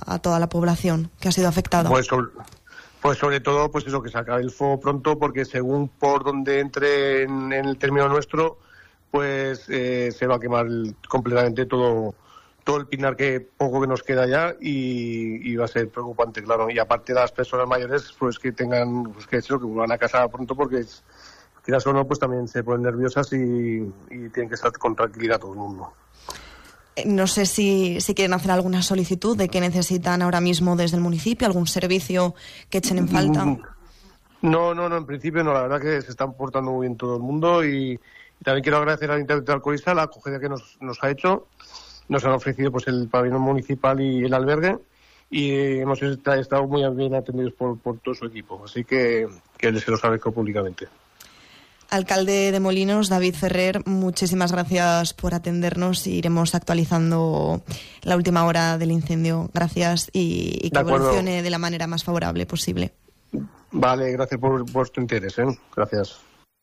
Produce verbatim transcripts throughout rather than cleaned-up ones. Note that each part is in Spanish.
a toda la población que ha sido afectada? Pues sobre, pues sobre todo, pues eso, que se acabe el fuego pronto, porque según por donde entre en, en el término nuestro, pues eh, se va a quemar el, completamente todo todo el pinar que poco que nos queda ya y, y va a ser preocupante, claro. Y aparte de las personas mayores, pues que tengan, pues que eso, que vuelvan a casa pronto, porque es, quieras o no, pues también se ponen nerviosas y, y tienen que estar con tranquilidad todo el mundo. No sé si, si quieren hacer alguna solicitud de que necesitan ahora mismo desde el municipio, algún servicio que echen en falta. No, no, no, en principio no, la verdad que se están portando muy bien todo el mundo y, y también quiero agradecer al Intendente Alcoiza la acogida que nos, nos ha hecho. Nos han ofrecido pues el pabellón municipal y el albergue y hemos estado muy bien atendidos por, por todo su equipo, así que, que les se los agradezco públicamente. Alcalde de Molinos, David Ferrer, muchísimas gracias por atendernos. Iremos actualizando la última hora del incendio. Gracias y, y que evolucione de la manera más favorable posible. Vale, gracias por vuestro interés, ¿eh? Gracias.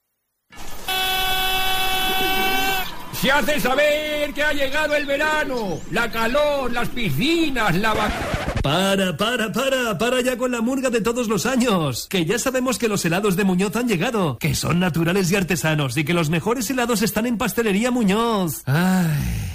Se hace saber que ha llegado el verano, la calor, las piscinas, la vaca... Para, para, para, para ya con la murga de todos los años. Que ya sabemos que los helados de Muñoz han llegado, que son naturales y artesanos y que los mejores helados están en Pastelería Muñoz. Ay.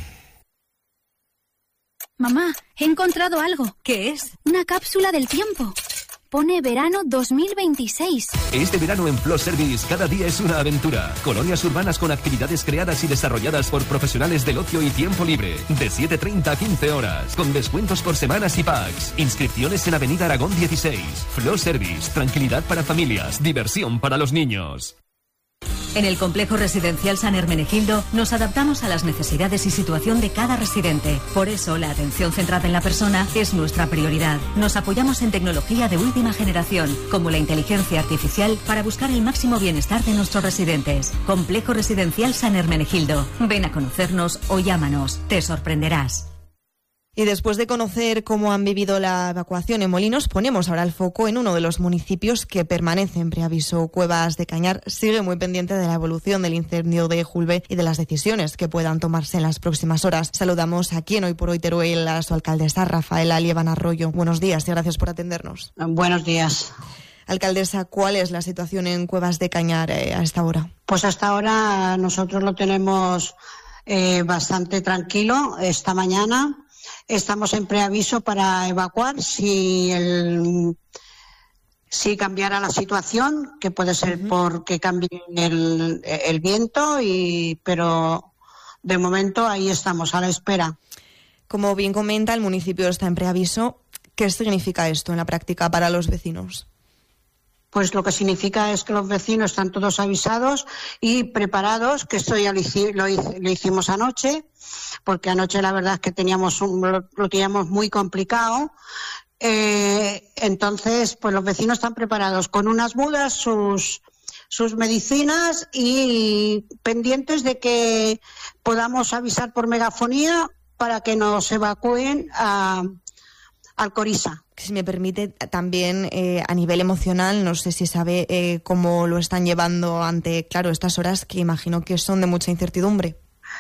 Mamá, he encontrado algo. ¿Qué es? Una cápsula del tiempo. Pone verano dos mil veintiséis. Este verano en Flow Service cada día es una aventura. Colonias urbanas con actividades creadas y desarrolladas por profesionales del ocio y tiempo libre. De siete treinta a quince horas. Con descuentos por semanas y packs. Inscripciones en Avenida Aragón dieciséis. Flow Service. Tranquilidad para familias. Diversión para los niños. En el complejo residencial San Hermenegildo nos adaptamos a las necesidades y situación de cada residente. Por eso, la atención centrada en la persona es nuestra prioridad. Nos apoyamos en tecnología de última generación, como la inteligencia artificial, para buscar el máximo bienestar de nuestros residentes. Complejo residencial San Hermenegildo. Ven a conocernos o llámanos. Te sorprenderás. Y después de conocer cómo han vivido la evacuación en Molinos, ponemos ahora el foco en uno de los municipios que permanece en preaviso. Cuevas de Cañar sigue muy pendiente de la evolución del incendio de Julbe y de las decisiones que puedan tomarse en las próximas horas. Saludamos a quien hoy por hoy Teruel, a su alcaldesa Rafaela Lieban Arroyo. Buenos días y gracias por atendernos. Buenos días. Alcaldesa, ¿cuál es la situación en Cuevas de Cañar eh, a esta hora? Pues hasta ahora nosotros lo tenemos eh, bastante tranquilo. Esta mañana estamos en preaviso para evacuar si el si cambiara la situación, que puede ser uh-huh. porque cambie el, el viento, y pero de momento ahí estamos a la espera. Como bien comenta, el municipio está en preaviso. ¿Qué significa esto en la práctica para los vecinos? Pues lo que significa es que los vecinos están todos avisados y preparados, que esto ya lo, hici- lo, hic- lo hicimos anoche, porque anoche la verdad es que teníamos un, lo, lo teníamos muy complicado. Eh, entonces, pues los vecinos están preparados con unas mudas, sus, sus medicinas y pendientes de que podamos avisar por megafonía para que nos evacúen a Alcoriza. Si me permite, también eh, a nivel emocional, no sé si sabe eh, cómo lo están llevando ante, claro, estas horas que imagino que son de mucha incertidumbre.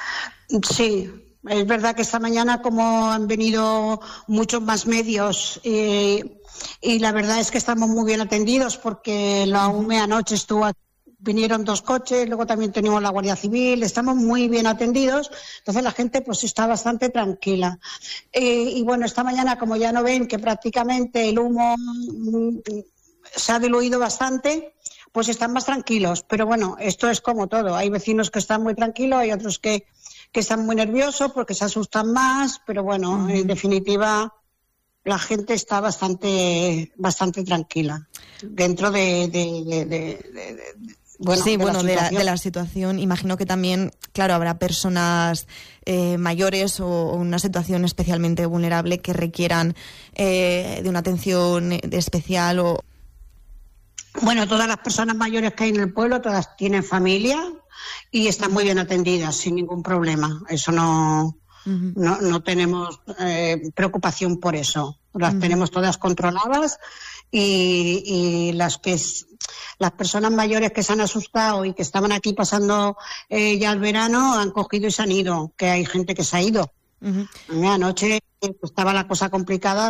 Sí, es verdad que esta mañana, como han venido muchos más medios, eh, y la verdad es que estamos muy bien atendidos, porque la U M E anoche estuvo aquí. Vinieron dos coches, luego también tenemos la Guardia Civil, estamos muy bien atendidos, entonces la gente pues está bastante tranquila. Eh, y bueno, esta mañana, como ya no ven que prácticamente el humo mm, se ha diluido bastante, pues están más tranquilos. Pero bueno, esto es como todo, hay vecinos que están muy tranquilos, hay otros que, que están muy nerviosos porque se asustan más, pero bueno, uh-huh. en definitiva la gente está bastante bastante tranquila dentro de... de, de, de, de, de Bueno, sí, de bueno, la de, la, de la situación. Imagino que también, claro, habrá personas eh, mayores o, o una situación especialmente vulnerable que requieran eh, de una atención especial. O Bueno, todas las personas mayores que hay en el pueblo, todas tienen familia y están muy bien atendidas, sin ningún problema. Eso no, uh-huh. no, no tenemos eh, preocupación por eso. Las uh-huh. tenemos todas controladas y, y las que... Es, Las personas mayores que se han asustado y que estaban aquí pasando eh, ya el verano han cogido y se han ido, que hay gente que se ha ido. Uh-huh. Anoche estaba la cosa complicada.